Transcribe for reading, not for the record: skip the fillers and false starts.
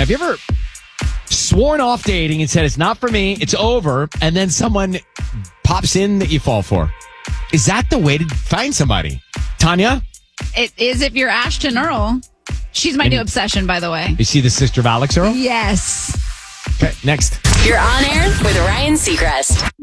Have you ever sworn off dating and said, it's not for me, it's over, and then someone pops in that you fall for? Is that the way to find somebody? Tanya? It is if you're Ashton Earl. She's my new obsession, by the way. Is she the sister of Alex Earl? Yes. Okay, next. You're on air with Ryan Seacrest.